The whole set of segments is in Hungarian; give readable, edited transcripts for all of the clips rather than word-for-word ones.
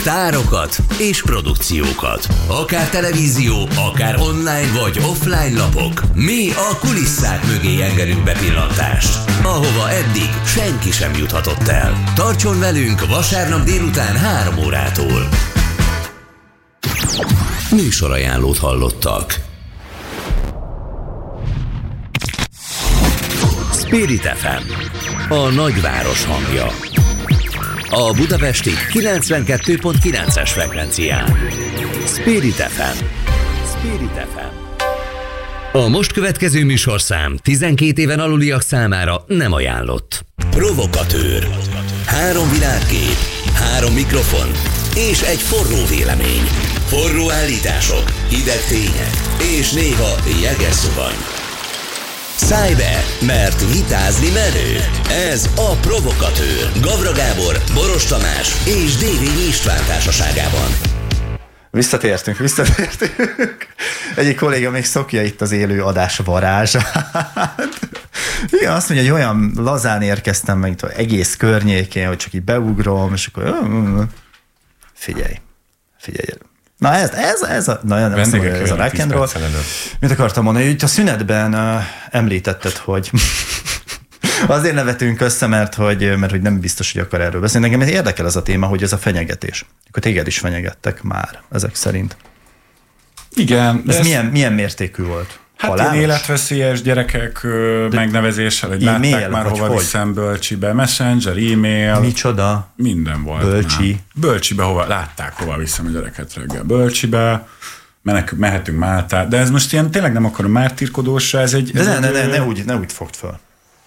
sztárokat és produkciókat. Akár televízió, akár online vagy offline lapok. Mi a kulisszák mögé engedünk bepillantást, ahova eddig senki sem juthatott el. Tartson velünk vasárnap délután 3 órától. Műsorajánlót hallottak. Spirit FM, a nagyváros hangja. A budapesti 92.9-es frekvencián. Spirit FM. Spirit FM. A most következő műsorszám 12 éven aluliak számára nem ajánlott. Provokatőr. 3 világkép, 3 mikrofon és egy forró vélemény. Forró állítások, hideg tények és néha jeges szuvany. Szállj be, mert vitázni menő. Ez a Provokatőr. Gavra Gábor, Boros Tamás és Dévényi István társaságában. Visszatértünk. Egyik kolléga még szokja itt az élő adás varázsát. Igen, azt mondja, hogy olyan lazán érkeztem meg itt egész környékén, hogy csak így beugrom, és akkor figyelj. Na ez a rock and roll. Mit akartam mondani? Itt a szünetben említetted, hogy azért nevetünk össze, mert hogy nem biztos, hogy akar erről beszélni. Engem érdekel az a téma, hogy ez a fenyegetés. Akkor téged is fenyegettek már, ezek szerint. Igen. Ez milyen mértékű volt? Hát ilyen életveszélyes gyerekek megnevezéssel, hogy látták már hova viszem Bölcsibe, Messenger, e-mail. Micsoda? Minden volt. Bölcsi. Bölcsibe látták hova viszem a gyereket reggel. Bölcsibe, mehetünk Máltát, de ez most ilyen tényleg nem akarom mártírkodósra, ez egy... Ne úgy fogd fel.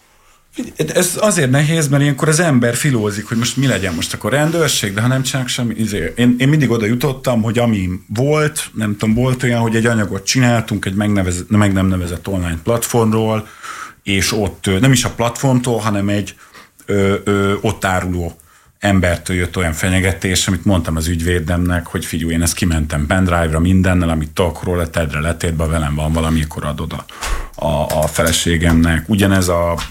Ez azért nehéz, mert ilyenkor az ember filózik, hogy most mi legyen most akkor rendőrség, de ha nem csinálok semmi. Én mindig oda jutottam, hogy ami volt, nem tudom, volt olyan, hogy egy anyagot csináltunk egy meg nem nevezett online platformról, és ott nem is a platformtól, hanem egy ott áruló embertől jött olyan fenyegetés, amit mondtam az ügyvédemnek, hogy figyelj, én ezt kimentem pendrive-ra mindennel, amit tudok róla, tedre letétbe, velem van valami, akkor adod a feleségemnek. Ugyanez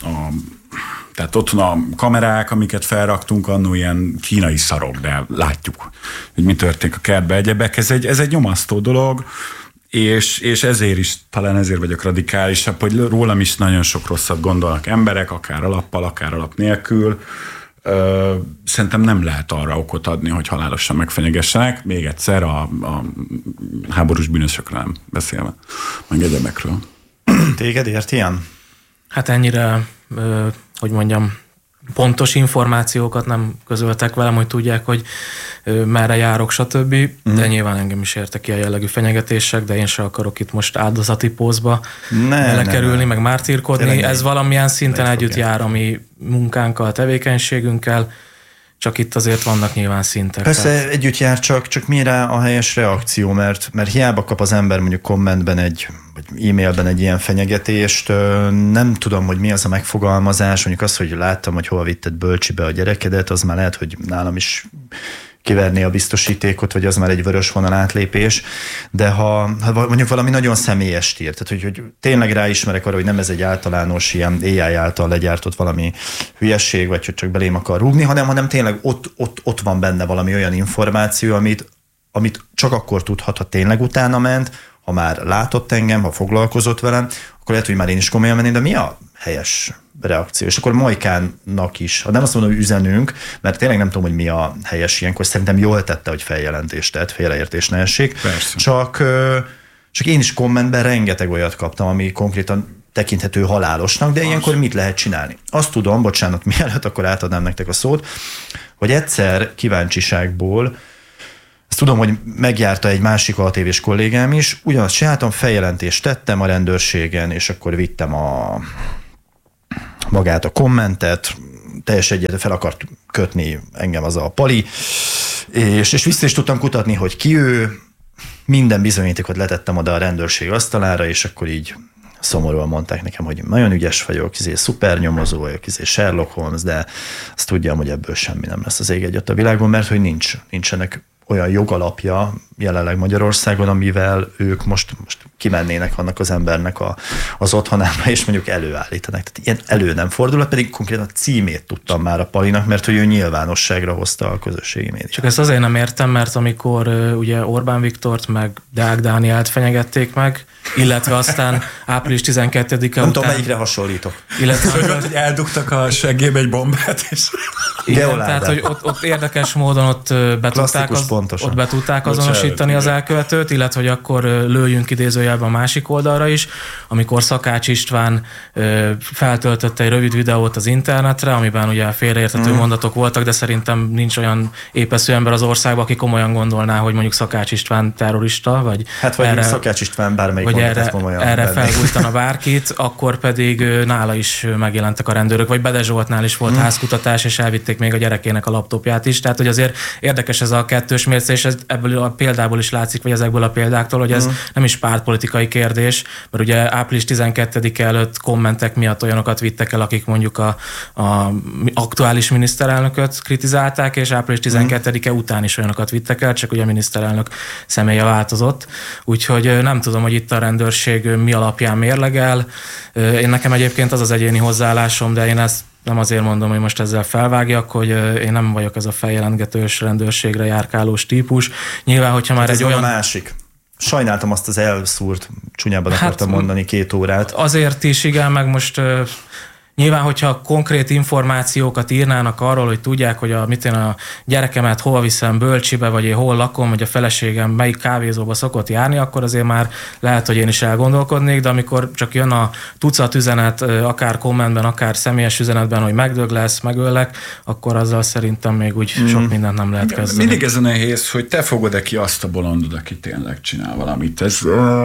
tehát ott van a kamerák, amiket felraktunk, annó ilyen kínai szarok, de látjuk, hogy mi történik a kertbe, egyebek. Ez egy nyomasztó dolog, és ezért is, talán ezért vagyok radikálisabb, hogy rólam is nagyon sok rosszat gondolnak emberek, akár alappal, akár alap nélkül. Szerintem nem lehet arra okot adni, hogy halálosan megfenyegessenek. Még egyszer a háborús bűnösökről nem beszélve, meg egyebekről. Téged ért ilyen? Hát ennyire, hogy mondjam, pontos információkat nem közöltek velem, hogy tudják, hogy merre járok, stb. De nyilván engem is értek ilyen jellegű fenyegetések, de én se akarok itt most áldozati pózba belekerülni, meg mártírkodni. Ez valamilyen szinten együtt jár a mi munkánkkal, tevékenységünkkel, csak itt azért vannak nyilván szintek. Persze együtt jár, csak mire a helyes reakció, mert hiába kap az ember mondjuk kommentben vagy e-mailben egy ilyen fenyegetést, nem tudom, hogy mi az a megfogalmazás, mondjuk az, hogy láttam, hogy hova vitted Bölcsibe a gyerekedet, az már lehet, hogy nálam is kiverné a biztosítékot, vagy az már egy vörös vonal átlépés, de ha mondjuk valami nagyon személyes ír, tehát hogy tényleg ráismerek arra, hogy nem ez egy általános ilyen AI által legyártott valami hülyesség, vagy hogy csak belém akar rúgni, hanem tényleg ott van benne valami olyan információ, amit csak akkor tudhat, ha tényleg utána ment, ha már látott engem, ha foglalkozott velem, akkor lehet, hogy már én is komolyan menném, de mi a helyes reakció? És akkor Majkának is, ha nem azt mondom, hogy üzenünk, mert tényleg nem tudom, hogy mi a helyes ilyenkor, szerintem jól tette, hogy feljelentést tett, félreértés ne essék. Csak én is kommentben rengeteg olyat kaptam, ami konkrétan tekinthető halálosnak, de ilyenkor mit lehet csinálni? Azt tudom, bocsánat, mielőtt akkor átadnám nektek a szót, hogy egyszer kíváncsiságból, ezt tudom, hogy megjárta egy másik 6 éves kollégám is, ugyanazt csináltam, feljelentést tettem a rendőrségen, és akkor vittem magát a kommentet, teljesen egyet fel akart kötni engem az a pali, és vissza is tudtam kutatni, hogy ki ő, minden bizonyítékot letettem oda a rendőrség asztalára, és akkor így szomorúan mondták nekem, hogy nagyon ügyes vagyok, szuper nyomozó vagyok, Sherlock Holmes, de azt tudjam, hogy ebből semmi nem lesz az ég egyet a világon, mert hogy nincsenek olyan jogalapja jelenleg Magyarországon, amivel ők most kimennének annak az embernek az otthonába, és mondjuk előállítanak. Tehát ilyen elő nem fordul, pedig konkrétan a címét tudtam már a Palinak, mert hogy ő nyilvánosságra hozta a közösségi médiát. Csak ezt azért nem értem, mert amikor ugye Orbán Viktort meg Deák Dánielt fenyegették meg, illetve aztán április 12-e után... Nem tudom, melyikre hasonlítok. Illetve, hogy eldugtak a seggébe egy bombát, és... Igen, tehát, hogy ott érdekes módon ott be tudták azonosítani az elkövetőt, illetve, hogy akkor lőjünk idézőjelben a másik oldalra is, amikor Szakács István feltöltötte egy rövid videót az internetre, amiben ugye félreérthető mondatok voltak, de szerintem nincs olyan épeszű ember az országban, aki komolyan gondolná, hogy mondjuk Szakács István terrorista, vagy vagy Szakács István bármelyik erre felbújtana bárkit, akkor pedig nála is megjelentek a rendőrök, vagy Bede Zsoltnál is volt házkutatás, és elvitték még a gyerekének a laptopját is. Tehát, hogy azért érdekes ez a kettős mérce, és ez ebből a példából is látszik, vagy ezekből a példáktól, hogy ez nem is pártpolitikai kérdés, mert ugye április 12-e előtt kommentek miatt olyanokat vittek el, akik mondjuk a aktuális miniszterelnököt kritizálták, és április 12-e után is olyanokat vittek el, csak ugye a miniszterelnök személye változott. Úgyhogy nem tudom, hogy itt a rendőrség mi alapján mérlegel. Én nekem egyébként az egyéni hozzáállásom, de én ezt nem azért mondom, hogy most ezzel felvágjak, hogy én nem vagyok ez a feljelentgetős, rendőrségre járkálós típus. Nyilván, hogyha már egy olyan... másik. Sajnáltam azt az elszúrt, csúnyában akartam mondani 2 órát. Azért is, igen, meg most... Nyilván, hogyha konkrét információkat írnának arról, hogy tudják, hogy a gyerekemet hova viszem bölcsibe, vagy én hol lakom, vagy a feleségem melyik kávézóba szokott járni, akkor azért már lehet, hogy én is elgondolkodnék, de amikor csak jön a tucat üzenet, akár kommentben, akár személyes üzenetben, hogy megdög lesz, megöllek, akkor azzal szerintem még úgy sok mindent nem lehet kezdeni. Mindig ez a nehéz, hogy te fogod-e ki azt a bolondod, aki tényleg csinál valamit. Ez...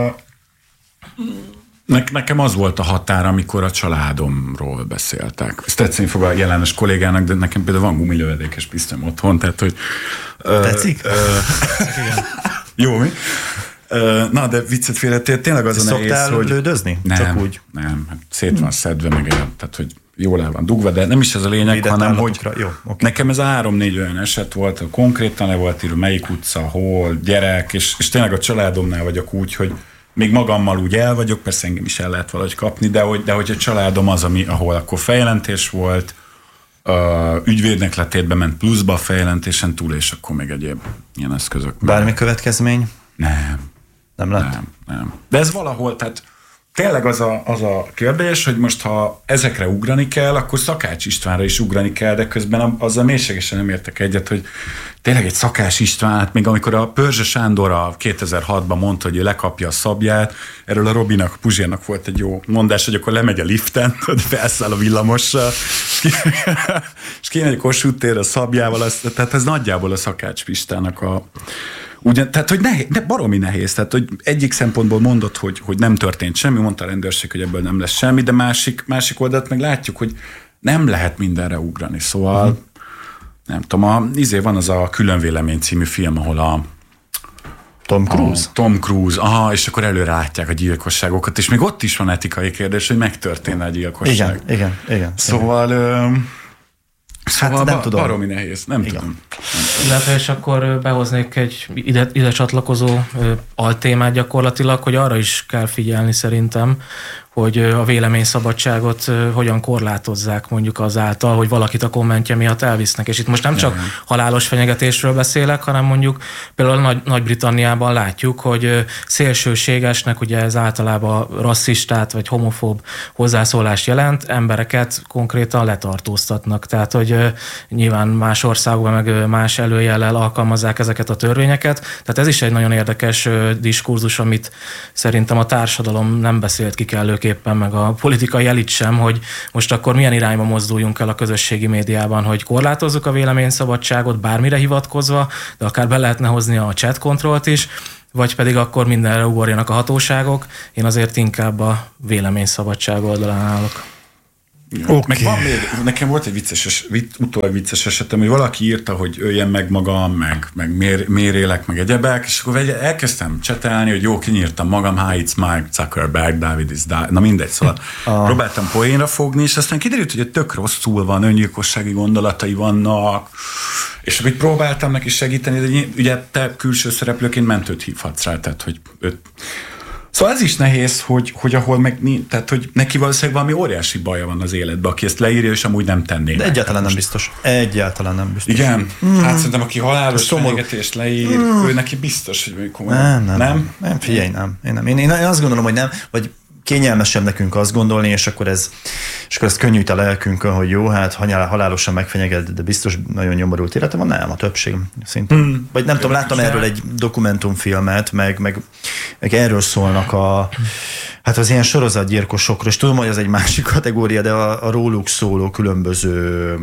Nekem az volt a határ, amikor a családomról beszéltek. Ezt tetszeni fog a jelenes kollégának, de nekem például van gumilövedékes pisztolyom otthon, tehát hogy... Tetszik? Jó, mi? Na, de viccet félretér, tényleg az a nehéz, szoktál hogy... lődözni? Nem, csak úgy? Nem, hát szét van szedve, meg tehát, hogy jól el van dugva, de nem is ez a lényeg, hanem hogy jó, okay. Nekem ez 3-4 olyan eset volt, konkrétan le volt írva, melyik utca, hol, gyerek, és tényleg a családomnál vagyok úgy, hogy még magammal úgy el vagyok, persze engem is el lehet valahogy kapni, de hogy a családom az, ahol akkor feljelentés volt, ügyvédnek letétbe ment pluszba a feljelentésen túl, és akkor még egyéb ilyen eszközök. Bármi következmény? Nem lett? Nem. De ez valahol, tehát tényleg az a kérdés, hogy most ha ezekre ugrani kell, akkor Szakács Istvánra is ugrani kell, de közben azzal mélységesen nem értek egyet, hogy tényleg egy Szakács István, hát még amikor a Pörzse Sándor a 2006-ban mondta, hogy ő lekapja a szabját, erről a Robinak, Puzsérnak volt egy jó mondás, hogy akkor lemegy a liften, hogy felszáll a villamossal, és kimegy a Kossuth térre a szabjával, tehát ez nagyjából a Szakács Pistának tehát, hogy baromi nehéz. Tehát, hogy egyik szempontból mondod, hogy nem történt semmi, mondta a rendőrség, hogy ebből nem lesz semmi, de másik oldalt meg látjuk, hogy nem lehet mindenre ugrani. Szóval, nem tudom, van az a Különvélemény című film, ahol a Tom Cruise, és akkor előre látják a gyilkosságokat, és még ott is van etikai kérdés, hogy megtörténne a gyilkosság. Igen. Szóval nem tudom. Baromi nehéz, nem tudom. Illetve és akkor behoznék egy ide csatlakozó altémát gyakorlatilag, hogy arra is kell figyelni szerintem, hogy a véleményszabadságot hogyan korlátozzák mondjuk azáltal, hogy valakit a kommentje miatt elvisznek. És itt most nem csak halálos fenyegetésről beszélek, hanem mondjuk például Nagy-Britanniában látjuk, hogy szélsőségesnek, ugye ez általában rasszistát vagy homofób hozzászólást jelent, embereket konkrétan letartóztatnak. Tehát, hogy nyilván más országokban meg más előjellel alkalmazzák ezeket a törvényeket. Tehát ez is egy nagyon érdekes diskurzus, amit szerintem a társadalom nem beszélt ki kellőképpen, meg a politikai elit sem, hogy most akkor milyen irányba mozduljunk el a közösségi médiában, hogy korlátozzuk a véleményszabadságot bármire hivatkozva, de akár be lehetne hozni a chat kontrollt is, vagy pedig akkor mindenre ugorjanak a hatóságok. Én azért inkább a véleményszabadság oldalán állok. Okay. Meg van még, nekem volt egy utólag vicces esetem, hogy valaki írta, hogy öljen meg magam, meg miért élek, meg egyebek, és akkor elkezdtem csetelni, hogy jó, kinyírtam magam, it's Mark Zuckerberg, David is na mindegy, szóval próbáltam poénra fogni, és aztán kiderült, hogy tök rosszul van, öngyilkossági gondolatai vannak, és akkor próbáltam neki segíteni, de ugye te külső szereplőként mentőt hívhatsz rá, tehát hogy Szóval ez is nehéz, hogy ahol tehát hogy neki valószínűleg valami óriási baja van az életben, aki ezt leírja, és amúgy nem tenné. De egyáltalán nem biztos. Egyáltalán nem biztos. Igen? Hát szerintem, aki halálos fenyegetést leír, ő neki biztos, hogy mondjuk nem? Figyelj, nem. Én azt gondolom, hogy nem, vagy kényelmesebb nekünk azt gondolni, és akkor ez könnyűt a lelkünkön, hogy jó, hát halálosan megfenyeget, de biztos nagyon nyomorult élete van. Nem, a többség szintén. Vagy nem tudom, láttam erről egy dokumentumfilmet, meg erről szólnak hát az ilyen sorozatgyilkosokról, és tudom, hogy ez egy másik kategória, de a róluk szóló különböző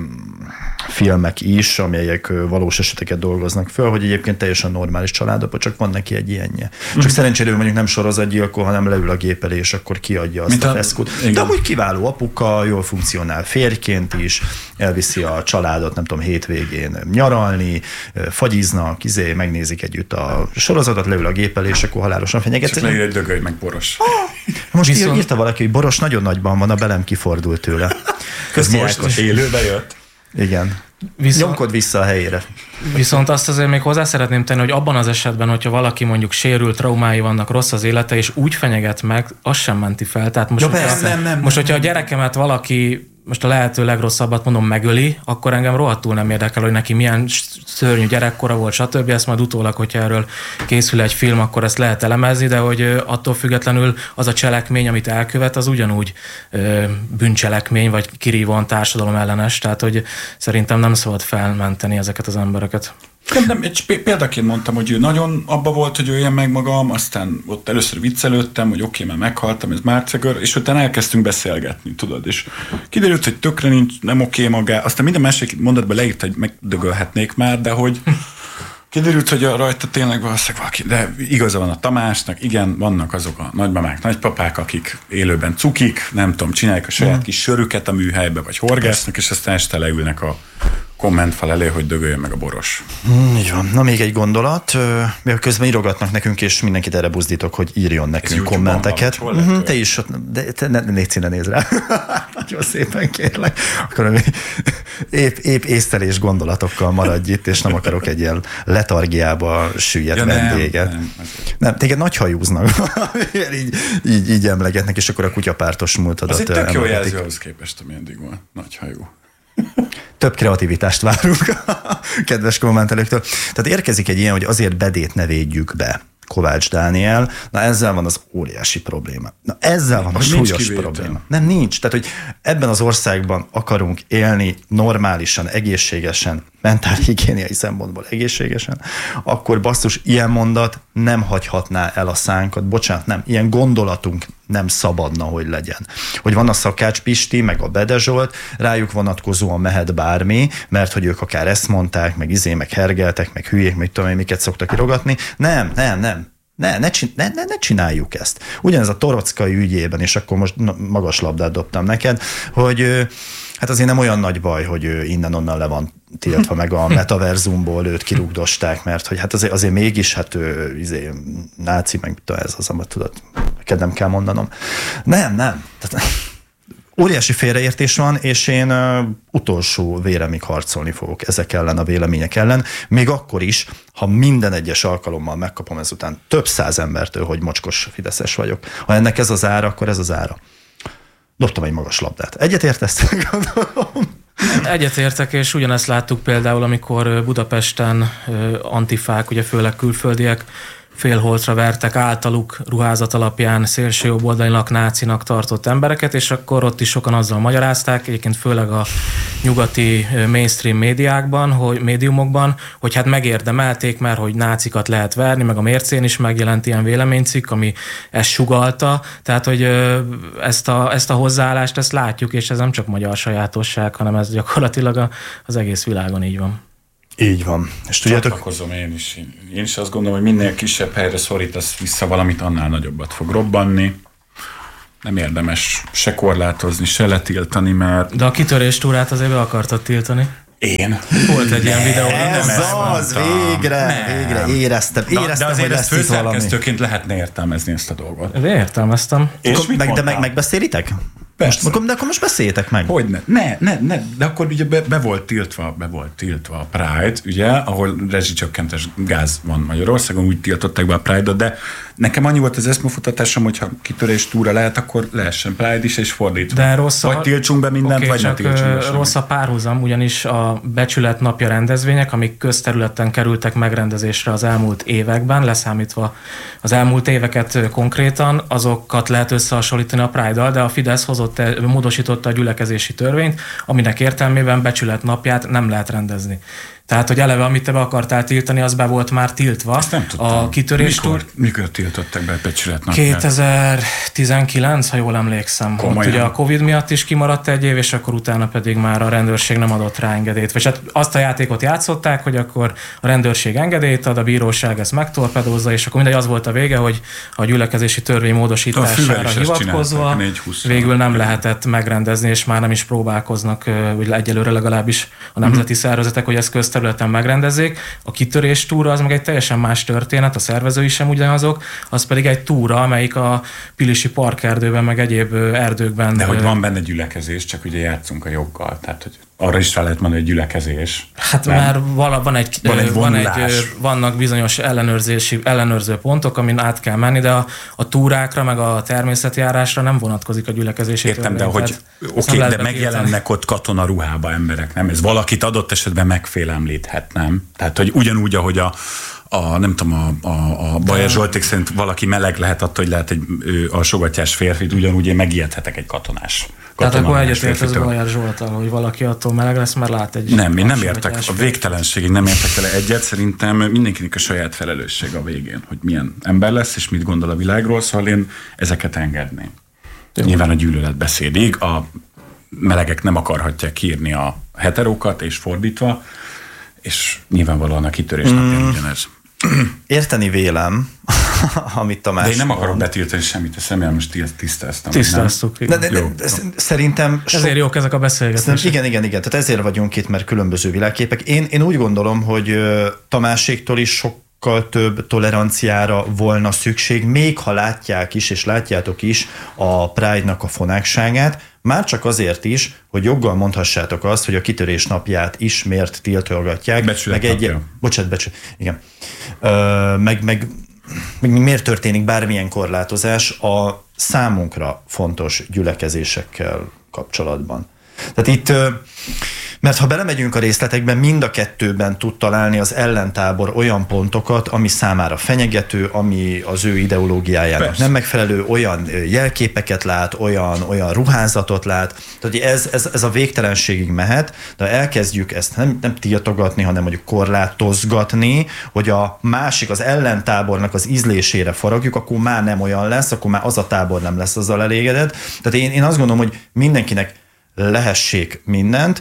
filmek is, amelyek valós eseteket dolgoznak föl, hogy egyébként teljesen normális családban, csak van neki egy ilyenje. Csak szerencsére mondjuk nem sorozatgyilkos, hanem leül a gép elé, és akkor kiadja azt a feszkót. De amúgy kiváló apuka, jól funkcionál férjként is, elviszi a családot, nem tudom, hétvégén nyaralni, fagyiznak, megnézik együtt a sorozatot, leül a gép elé, és akkor halálosan fenyeget. Csak leír egy dögölj meg Boros. Most írta valaki, hogy Boros nagyon nagyban van, a belem kifordult tőle. Most élőbe jött. Igen. Nyomkod vissza a helyére. Viszont azt azért még hozzá szeretném tenni, hogy abban az esetben, hogyha valaki mondjuk sérült, traumái vannak, rossz az élete, és úgy fenyeget meg, az sem menti fel. Tehát most, hogyha a gyerekemet valaki most a lehető legrosszabbat mondom megöli, akkor engem rohadtul nem érdekel, hogy neki milyen szörnyű gyerekkora volt, stb. Ezt majd utólag, hogyha erről készül egy film, akkor ezt lehet elemezni, de hogy attól függetlenül az a cselekmény, amit elkövet, az ugyanúgy bűncselekmény, vagy kirívóan társadalom ellenes, tehát hogy szerintem nem szabad felmenteni ezeket az embereket. Nem, egy példaként mondtam, hogy ő nagyon abba volt, hogy öljem meg magam, aztán ott először viccelődtem, hogy oké, már meghaltam, ez Márcegör, és utána elkezdtünk beszélgetni, tudod, és kiderült, hogy tökre nincs, nem oké magá, aztán minden másik mondatban leírta, hogy megdögölhetnék már, de hogy kiderült, hogy rajta tényleg valószínűleg valaki, de igaza van a Tamásnak, igen, vannak azok a nagymamák, nagypapák, akik élőben cukik, nem tudom, csinálják a saját kis sörüket a műhelybe, vagy horgásznak, és aztán este leülnek a kommentfal elé, hogy dögöljön meg a Boros. Így van. Na még egy gondolat. Közben írogatnak nekünk, és mindenkit erre buzdítok, hogy írjon nekünk kommenteket. Te is, de te légy színe, nézd rá. Nagyon szépen kérlek. Akkor épp észtelés gondolatokkal maradj itt, és nem akarok egy ilyen letargiába süllyedt vendéget. Nem, téged nagy hajúznak. így emlegetnek, és akkor a kutyapártos múltadat. Az egy tök jó jelző ahhoz képest, ami eddig van. Nagy hajú. Több kreativitást várunk a kedves kommentelőktől. Tehát érkezik egy ilyen, hogy azért Bedét ne védjük be, Kovács Dániel. Na ezzel van az óriási probléma. Na ezzel van a súlyos probléma. Nem, nincs. Tehát, hogy ebben az országban akarunk élni normálisan, egészségesen, mentálhigiéniai szempontból egészségesen, akkor basszus, ilyen mondat nem hagyhatná el a szánkat. Bocsánat, nem. Ilyen gondolatunk nem szabadna, hogy legyen. Hogy van a Szakács Pisti, meg a Bede Zsolt, rájuk vonatkozóan mehet bármi, mert hogy ők akár ezt mondták, meg hergeltek, meg hülyék, meg tudom én, miket szoktak irogatni. Nem. Ne csináljuk ezt. Ugyanez a Torockai ügyében, és akkor most magas labdát dobtam neked, hogy hát azért nem olyan nagy baj, hogy innen-onnan le van tiltva, meg a metaverzumból őt kirugdosták, mert hogy hát azért mégis hát ő náci, meg ez az, amit tudod, neked nem kell mondanom. Nem. Tehát, óriási félreértés van, és én utolsó véremig harcolni fogok ezek ellen, a vélemények ellen, még akkor is, ha minden egyes alkalommal megkapom ezután több száz embertől, hogy mocskos fideszes vagyok. Ha ennek ez az ára, akkor ez az ára. Dobtam egy magas labdát. Egyetértesz? Egyetértek, és ugyanezt láttuk például, amikor Budapesten antifák, ugye főleg külföldiek, félholtra vertek általuk ruházat alapján szélsőjobboldalinak, nácinak tartott embereket, és akkor ott is sokan azzal magyarázták, egyébként főleg a nyugati mainstream médiumokban, hogy hát megérdemelték, mert hogy nácikat lehet verni, meg a Mércén is megjelent ilyen véleménycikk, ami ezt sugallta, tehát hogy ezt a hozzáállást ezt látjuk, és ez nem csak magyar sajátosság, hanem ez gyakorlatilag az egész világon így van. Így van. És tudjátok? Csatlakozom én is azt gondolom, hogy minél kisebb helyre szorítasz vissza valamit, annál nagyobbat fog robbanni. nem érdemes se korlátozni, se letiltani, mert... De a kitörés túrát azért be akartad tiltani. Én? Volt egy ilyen videó. Ez az, végre éreztem, de azért hogy ezt lesz itt valami. főszerkesztőként lehetne értelmezni ezt a dolgot. Értelmeztem. És De megbeszélitek? Persze. De akkor most beszéljetek meg. Hogyne? Ne, de akkor ugye be volt tiltva a Pride, ugye, ahol rezsicsökkentes gáz van Magyarországon, úgy tiltották be a Pride-ot, de nekem annyi volt az eszmefutatásom, hogyha kitörés túra lehet, akkor lehessen Pride is, és fordítva. De rossz vagy tiltsunk be mindent, vagy ne tiltsunk be rossz a párhuzam, ugyanis a becsület napja rendezvények, amik közterületen kerültek megrendezésre az elmúlt években, leszámítva az elmúlt éveket konkrétan, azokat lehet összehasonlítani a Pride-dal, de a Fidesz módosította a gyülekezési törvényt, aminek értelmében becsület napját nem lehet rendezni. Tehát, hogy eleve, amit te be akartál tiltani, az be volt már tiltva. Ezt nem tudtam. A kitörés Mikor tiltottak be a becsület napját? 2019, ha jól emlékszem. Ott ugye a Covid miatt is kimaradt egy év, és akkor utána pedig már a rendőrség nem adott rá engedélyt. Vagy hát azt a játékot játszották, hogy akkor a rendőrség engedélyt ad, a bíróság ezt megtorpedózza, és akkor mindegy, az volt a vége, hogy a gyülekezési törvény módosítására hivatkozva végül nem lehetett megrendezni, és már nem is próbálkoznak, úgy egyelőre legalábbis a nemzeti szervezetek, hogy ezt közterületen megrendezzék. A kitörés túra az meg egy teljesen más történet, a szervezői sem ugyanazok, az pedig egy túra, amelyik a Pilisi parkerdőben, meg egyéb erdőkben... De hogy van benne gyülekezés, csak ugye játszunk a joggal, tehát hogy arra is fel lehet mondani, hogy gyülekezés. Hát nem? Már vannak bizonyos ellenőrző pontok, amin át kell menni, de a túrákra, meg a természeti járásra nem vonatkozik a gyülekezési törvény. Értem, de hogy de megjelennek ott katonaruhába emberek, nem? Ez valakit adott esetben megfélemlíthet, nem? Tehát, hogy ugyanúgy, ahogy nem tudom, a Bajer Zsolték szerint valaki meleg lehet attól, hogy lehet egy alsógattyás férfit, ugyanúgy én megijedhetek egy katonás. Tehát akkor egyetért az Bajer Zsolttal, hogy valaki attól meleg lesz, mert lát egy... Nem, én nem értek, a végtelenségig nem értek vele egyet, szerintem mindenkinek a saját felelősség a végén, hogy milyen ember lesz, és mit gondol a világról, szóval én ezeket engedném. Nyilván a gyűlöletbeszédig, a melegek nem akarhatják kiírni a heterókat, és fordítva, és nyilvánvalóan a kitörés napján ugyanez. Érteni vélem, amit Tamás de én nem akarok betiltani semmit, ezt remélem most tisztáztam. Tisztáztuk. Szerintem... Ezért jók ezek a beszélgetések. Igen. Tehát ezért vagyunk itt, mert különböző világképek. Én úgy gondolom, hogy Tamáséktól is sokkal több toleranciára volna szükség, még ha látják is, és látjátok is a Pride-nak a fonákságát, már csak azért is, hogy joggal mondhassátok azt, hogy a kitörés napját is miért tiltogatják. Becsület napja. Bocsánat. Igen. Meg miért történik bármilyen korlátozás a számunkra fontos gyülekezésekkel kapcsolatban. Tehát itt, mert ha belemegyünk a részletekben, mind a kettőben tud találni az ellentábor olyan pontokat, ami számára fenyegető, ami az ő ideológiájának Persze. nem megfelelő, olyan jelképeket lát, olyan ruházatot lát. Tehát ez a végtelenségig mehet, de elkezdjük ezt nem tiltogatni, hanem mondjuk korlátozgatni, hogy a másik, az ellentábornak az ízlésére faragjuk, akkor már nem olyan lesz, akkor már az a tábor nem lesz azzal elégedett. Tehát én azt gondolom, hogy mindenkinek lehessék mindent,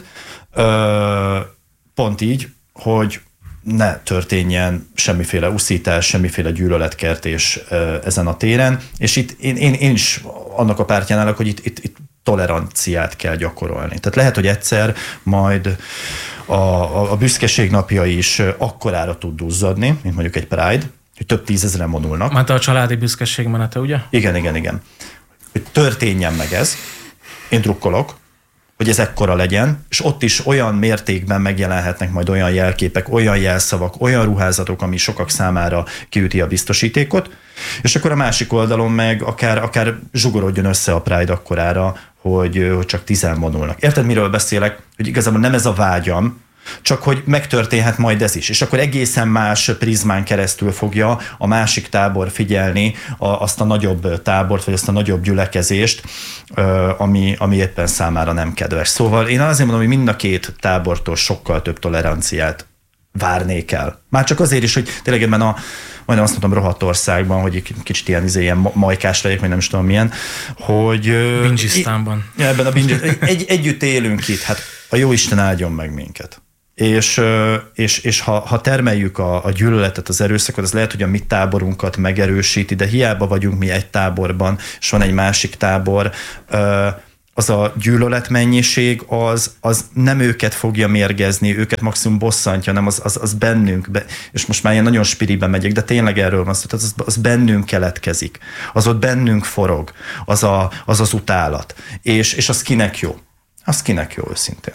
pont így, hogy ne történjen semmiféle uszítás, semmiféle gyűlöletkeltés ezen a téren, és itt én is annak a pártján állok, hogy itt toleranciát kell gyakorolni. Tehát lehet, hogy egyszer majd a büszkeség napja is akkorára tud duzzadni, mint mondjuk egy Pride, hogy több tízezren vonulnak. Mert a családi büszkeség menete, ugye? Igen. Hogy történjen meg ez. Én drukkolok, hogy ez ekkora legyen, és ott is olyan mértékben megjelenhetnek majd olyan jelképek, olyan jelszavak, olyan ruházatok, ami sokak számára kiüti a biztosítékot, és akkor a másik oldalon meg akár zsugorodjon össze a Pride akkorára, hogy csak 10 vonulnak. Érted, miről beszélek? Hogy igazából nem ez a vágyam, csak hogy megtörténhet majd ez is. És akkor egészen más prizmán keresztül fogja a másik tábor figyelni azt a nagyobb tábort, vagy azt a nagyobb gyülekezést, ami éppen számára nem kedves. Szóval én azért mondom, hogy mind a két tábortól sokkal több toleranciát várnék el. Már csak azért is, hogy tényleg ebben majdnem azt mondtam, rohadt országban, hogy kicsit ilyen majkás legyek, vagy nem is tudom milyen, hogy... Bingisztánban. Ebben együtt élünk itt. Hát a Jóisten áldjon meg minket. És ha termeljük a gyűlöletet, az erőszakot, az lehet, hogy a mi táborunkat megerősíti, de hiába vagyunk mi egy táborban, és van egy másik tábor, az a gyűlöletmennyiség az nem őket fogja mérgezni, őket maximum bosszantja, nem az bennünk, és most már ilyen nagyon spiribe megyek, de tényleg erről van szó, tehát az bennünk keletkezik, az ott bennünk forog, az utálat, és az kinek jó? Az kinek jó őszintén?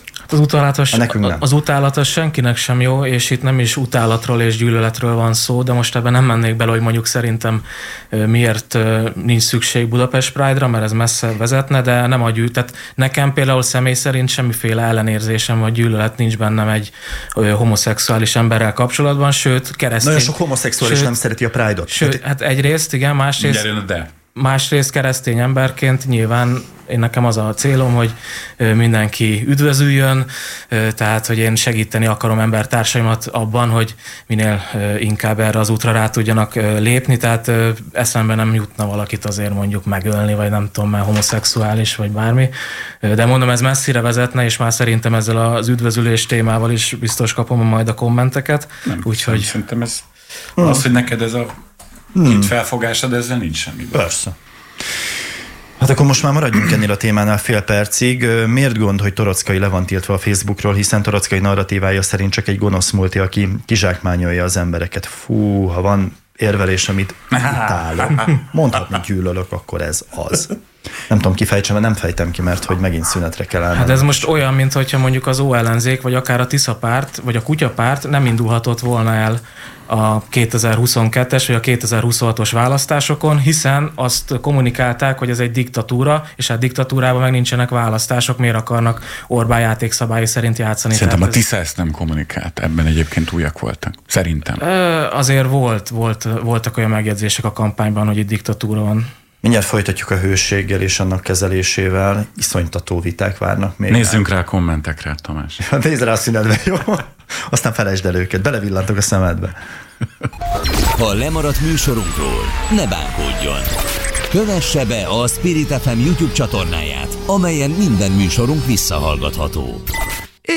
Az utálat az senkinek sem jó, és itt nem is utálatról és gyűlöletről van szó, de most ebben nem mennék bele, hogy mondjuk szerintem miért nincs szükség Budapest Pride-ra, mert ez messze vezetne, de nem a tehát nekem például személy szerint semmiféle ellenérzésem vagy gyűlölet nincs bennem egy homoszexuális emberrel kapcsolatban, sőt keresztény. Nagyon sok homoszexuális nem szereti a Pride-ot. Sőt, hát egyrészt igen, másrészt keresztény emberként nyilván nekem az a célom, hogy mindenki üdvözüljön, tehát, hogy én segíteni akarom embertársaimat abban, hogy minél inkább erre az útra rá tudjanak lépni, tehát eszembe nem jutna valakit azért mondjuk megölni, vagy nem tudom, mert homoszexuális, vagy bármi. De mondom, ez messzire vezetne, és már szerintem ezzel az üdvözülés témával is biztos kapom majd a kommenteket. Úgyhogy szerintem ez az, hogy neked ez a itt felfogásod, ezzel nincs semmi. Persze. Hát akkor most már maradjunk ennél a témánál fél percig. Miért gond, hogy Toroczkai le van tiltva a Facebookról, hiszen Toroczkai narratívája szerint csak egy gonosz multi, aki kizsákmányolja az embereket. Fú, ha van érvelés, amit utálok, mondhatni gyűlölök, akkor ez az. Nem tudom, kifejtsem, mert nem fejtem ki, mert hogy megint szünetre kell állni. Hát ez most olyan, mintha mondjuk az Ó-ellenzék, vagy akár a Tisza párt, vagy a Kutyapárt nem indulhatott volna el a 2022-es vagy a 2026-os választásokon, hiszen azt kommunikálták, hogy ez egy diktatúra, és hát diktatúrában meg nincsenek választások, miért akarnak Orbán játékszabályi szerint játszani. Szerintem a Tisza ezt nem kommunikált, ebben egyébként újak voltak. Szerintem. Azért voltak olyan megjegyzések a kampányban, hogy itt diktatúra van. Mindjárt folytatjuk a hősséggel és annak kezelésével. Iszonytató viták várnak még. Nézzünk rá a kommentekre, Tamás. Nézd rá a szünetbe, jó? Aztán felejtsd el őket, belevillantok a szemedbe. Ha lemaradt műsorunkról, ne bánkódjon. Kövesse be a Spirit FM YouTube csatornáját, amelyen minden műsorunk visszahallgatható.